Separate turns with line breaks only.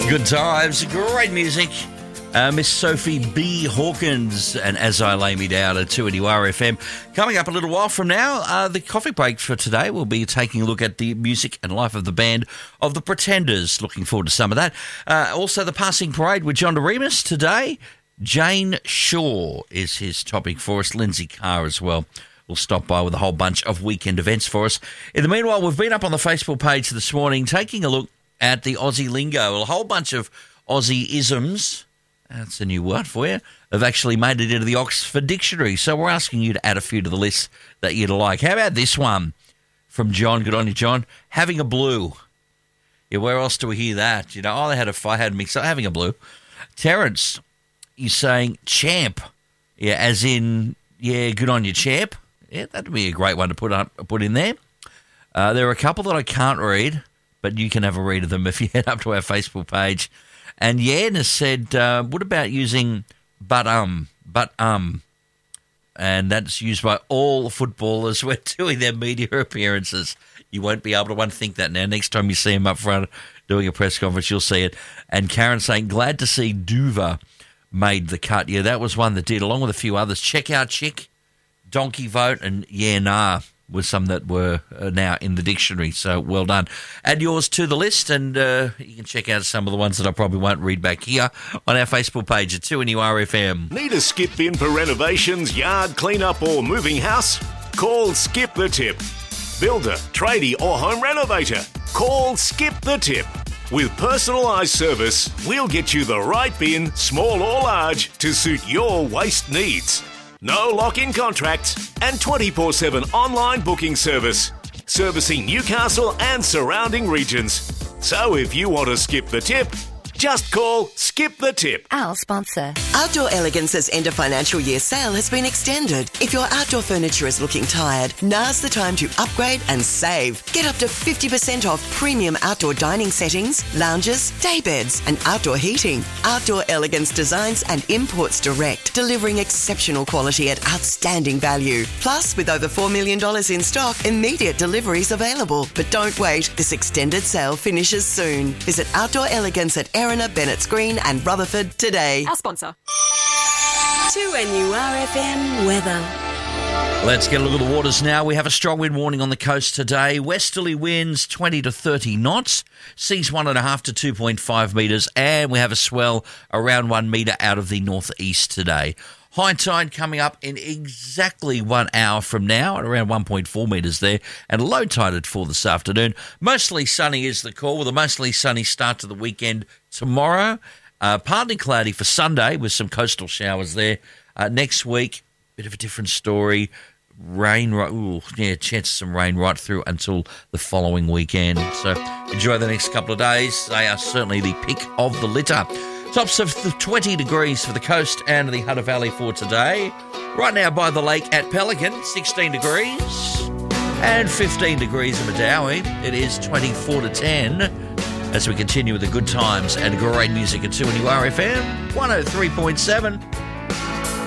Good times, great music. Miss Sophie B. Hawkins and As I Lay Me Down at 2NURFM. Coming up a little while from now, the coffee break for today, we'll be taking a look at the music and life of the band of The Pretenders. Looking forward to some of that. Also, the passing parade with John DeRemus today. Jane Shaw is his topic for us. Lindsay Carr as well. We'll stop by with a whole bunch of weekend events for us. In the meanwhile, we've been up on the Facebook page this morning taking a look at the Aussie lingo. A whole bunch of Aussie isms, that's a new word for you, have actually made it into the Oxford Dictionary. So we're asking you to add a few to the list that you'd like. How about this one from John? Good on you, John. Having a blue. Yeah, where else do we hear that? You know, I had a mix up, having a blue. Terence, you're saying champ. Yeah, as in, yeah, good on you, champ. Yeah, that'd be a great one to put in there. There are a couple that I can't read, but you can have a read of them if you head up to our Facebook page. And Yan has said, what about using but and that's used by all footballers when doing their media appearances. You won't be able to unthink that now. Next time you see him up front doing a press conference, you'll see it. And Karen saying, glad to see Duva made the cut. Yeah, that was one that did, along with a few others. Check out Chick, Donkey Vote, and Yeah Nah was some that were now in the dictionary, so well done. Add yours to the list, and you can check out some of the ones that I probably won't read back here on our Facebook page at 2NURFM.
Need a skip in for renovations, yard clean-up or moving house? Call Skip the Tip. Builder, tradie or home renovator? Call Skip the Tip. With personalised service, we'll get you the right bin, small or large, to suit your waste needs. No lock-in contracts and 24/7 online booking service, servicing Newcastle and surrounding regions. So if you want to skip the tip, just call Skip the Tip.
Our sponsor.
Outdoor Elegance's end of financial year sale has been extended. If your outdoor furniture is looking tired, now's the time to upgrade and save. Get up to 50% off premium outdoor dining settings, lounges, day beds and outdoor heating. Outdoor Elegance designs and imports direct, delivering exceptional quality at outstanding value. Plus, with over $4 million in stock, immediate deliveries available. But don't wait, this extended sale finishes soon. Visit Outdoor Elegance at Erina, Bennett's Green and Rutherford today.
Our sponsor. 2NURFM weather.
Let's get a look at the waters now. We have a strong wind warning on the coast today. Westerly winds 20 to 30 knots, seas 1.5 to 2.5 metres, and we have a swell around 1 metre out of the northeast today. High tide coming up in exactly 1 hour from now at around 1.4 metres there, and low tide for this afternoon. Mostly sunny is the call, with a mostly sunny start to the weekend tomorrow. Partly cloudy for Sunday with some coastal showers there. Next week, bit of a different story. Rain, chance of some rain right through until the following weekend. So enjoy the next couple of days. They are certainly the pick of the litter. Tops of 20 degrees for the coast and the Hunter Valley for today. Right now by the lake at Pelican, 16 degrees. And 15 degrees in Medowie. It is 24 to 10 as we continue with the good times and great music at 2NURFM 103.7.